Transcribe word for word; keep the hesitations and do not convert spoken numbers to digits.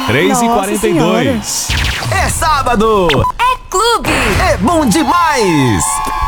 três e Nossa quarenta e dois. É sábado! É clube! É bom demais!